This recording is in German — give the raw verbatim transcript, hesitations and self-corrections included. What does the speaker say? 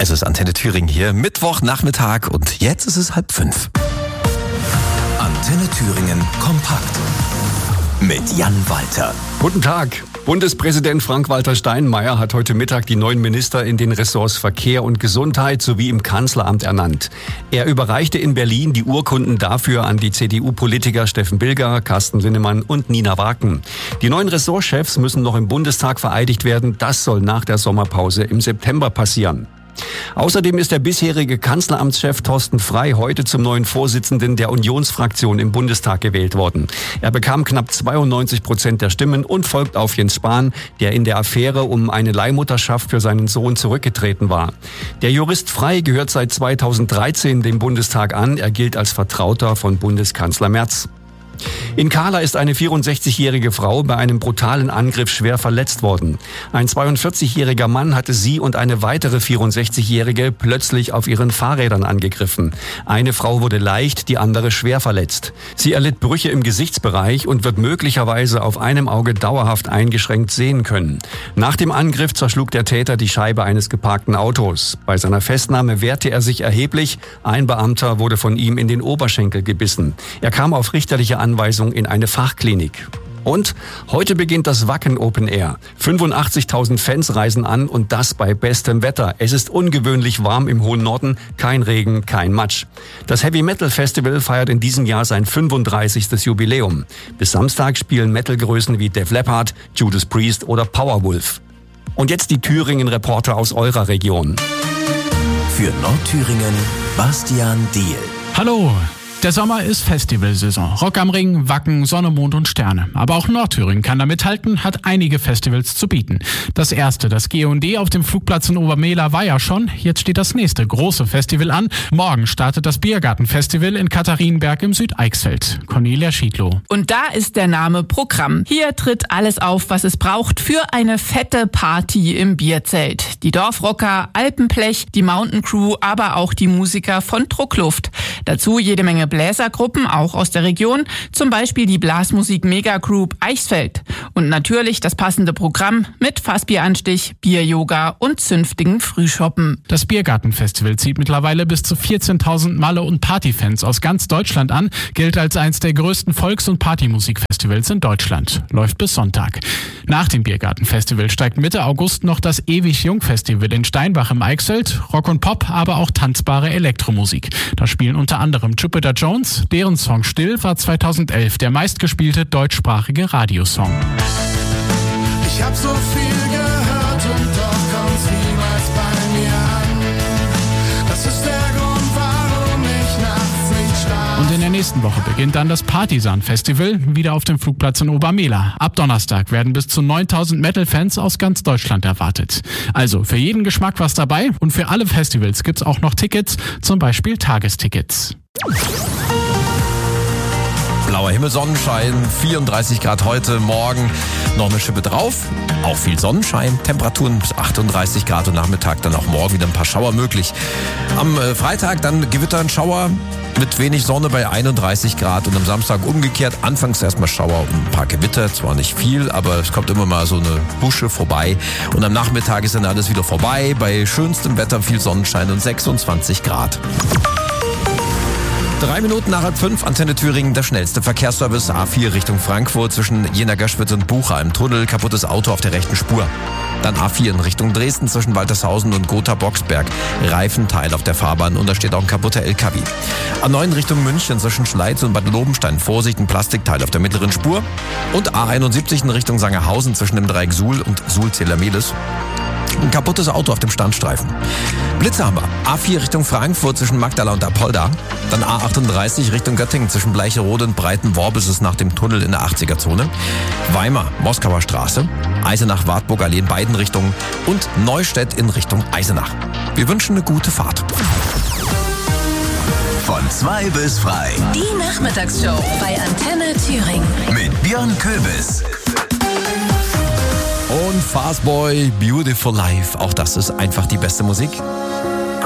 Es ist Antenne Thüringen hier, Mittwochnachmittag und jetzt ist es halb fünf. Antenne Thüringen kompakt mit Jan Walter. Guten Tag. Bundespräsident Frank-Walter Steinmeier hat heute Mittag die neuen Minister in den Ressorts Verkehr und Gesundheit sowie im Kanzleramt ernannt. Er überreichte in Berlin die Urkunden dafür an die C D U-Politiker Steffen Bilger, Carsten Linnemann und Nina Waken. Die neuen Ressortchefs müssen noch im Bundestag vereidigt werden. Das soll nach der Sommerpause im September passieren. Außerdem ist der bisherige Kanzleramtschef Thorsten Frey heute zum neuen Vorsitzenden der Unionsfraktion im Bundestag gewählt worden. Er bekam knapp zweiundneunzig Prozent der Stimmen und folgt auf Jens Spahn, der in der Affäre um eine Leihmutterschaft für seinen Sohn zurückgetreten war. Der Jurist Frey gehört seit zweitausenddreizehn dem Bundestag an. Er gilt als Vertrauter von Bundeskanzler Merz. In Kahla ist eine vierundsechzigjährige Frau bei einem brutalen Angriff schwer verletzt worden. Ein zweiundvierzigjähriger Mann hatte sie und eine weitere vierundsechzigjährige plötzlich auf ihren Fahrrädern angegriffen. Eine Frau wurde leicht, die andere schwer verletzt. Sie erlitt Brüche im Gesichtsbereich und wird möglicherweise auf einem Auge dauerhaft eingeschränkt sehen können. Nach dem Angriff zerschlug der Täter die Scheibe eines geparkten Autos. Bei seiner Festnahme wehrte er sich erheblich. Ein Beamter wurde von ihm in den Oberschenkel gebissen. Er kam auf richterliche Anweisung in eine Fachklinik. Und heute beginnt das Wacken Open Air. fünfundachtzigtausend Fans reisen an und das bei bestem Wetter. Es ist ungewöhnlich warm im hohen Norden, kein Regen, kein Matsch. Das Heavy Metal Festival feiert in diesem Jahr sein fünfunddreißigstes Jubiläum. Bis Samstag spielen Metalgrößen wie Def Leppard, Judas Priest oder Powerwolf. Und jetzt die Thüringen-Reporter aus eurer Region. Für Nordthüringen, Bastian Diehl. Hallo. Der Sommer ist Festivalsaison. Rock am Ring, Wacken, Sonne, Mond und Sterne. Aber auch Nordthüringen kann da mithalten, hat einige Festivals zu bieten. Das erste, das G und D auf dem Flugplatz in Obermehla, war ja schon. Jetzt steht das nächste große Festival an. Morgen startet das Biergarten-Festival in Katharinenberg im Südeichsfeld. Cornelia Schiedlow. Und da ist der Name Programm. Hier tritt alles auf, was es braucht für eine fette Party im Bierzelt. Die Dorfrocker, Alpenblech, die Mountain Crew, aber auch die Musiker von Druckluft. Dazu jede Menge Bläsergruppen, auch aus der Region, zum Beispiel die Blasmusik Mega Group Eichsfeld. Und natürlich das passende Programm mit Fassbieranstich, Bier-Yoga und zünftigen Frühschoppen. Das Biergarten-Festival zieht mittlerweile bis zu vierzehntausend Malle- und Partyfans aus ganz Deutschland an, gilt als eines der größten Volks- und Partymusikfestivals in Deutschland. Läuft bis Sonntag. Nach dem Biergarten-Festival steigt Mitte August noch das Ewig-Jung-Festival in Steinbach im Eichsfeld. Rock und Pop, aber auch tanzbare Elektromusik. Da spielen unter anderem Jupiter Jones. Deren Song Still war zweitausendelf der meistgespielte deutschsprachige Radiosong. Ich hab so viel gehört und doch kommt's niemals bei mir an. Das ist der Grund, warum ich nachts nicht schlaf. Und in der nächsten Woche beginnt dann das Partisan-Festival, wieder auf dem Flugplatz in Obermehla. Ab Donnerstag werden bis zu neuntausend Metal-Fans aus ganz Deutschland erwartet. Also für jeden Geschmack was dabei und für alle Festivals gibt's auch noch Tickets, zum Beispiel Tagestickets. Blauer Himmel, Sonnenschein, vierunddreißig Grad heute, morgen noch eine Schippe drauf. Auch viel Sonnenschein, Temperaturen bis achtunddreißig Grad und Nachmittag dann auch morgen wieder ein paar Schauer möglich. Am äh, Freitag dann Gewitter und Schauer mit wenig Sonne bei einunddreißig Grad und am Samstag umgekehrt. Anfangs erstmal Schauer und ein paar Gewitter, zwar nicht viel, aber es kommt immer mal so eine Busche vorbei. Und am Nachmittag ist dann alles wieder vorbei, bei schönstem Wetter viel Sonnenschein und sechsundzwanzig Grad. Drei Minuten nach halb fünf, Antenne Thüringen, der schnellste Verkehrsservice A vier Richtung Frankfurt zwischen Jena-Göschwitz und Bucha im Tunnel, kaputtes Auto auf der rechten Spur. Dann A vier in Richtung Dresden zwischen Waltershausen und Gotha-Boxberg, Reifenteil auf der Fahrbahn und da steht auch ein kaputter L K W. A neun Richtung München zwischen Schleiz und Bad Lobenstein, Vorsicht, ein Plastikteil auf der mittleren Spur. Und A einundsiebzig in Richtung Sangerhausen zwischen dem Dreieck Suhl und Suhl-Zelamelis. Ein kaputtes Auto auf dem Standstreifen. Blitze haben wir. A vier Richtung Frankfurt zwischen Magdala und Apolda. Dann A achtunddreißig Richtung Göttingen zwischen Bleicherode und Breitenworb ist es nach dem Tunnel in der achtziger-Zone. Weimar, Moskauer Straße. Eisenach, Wartburg Allee in beiden Richtungen. Und Neustädt in Richtung Eisenach. Wir wünschen eine gute Fahrt. Von zwei bis frei. Die Nachmittagsshow bei Antenne Thüringen. Mit Björn Köbis. Und Fastboy, Beautiful Life, auch das ist einfach die beste Musik.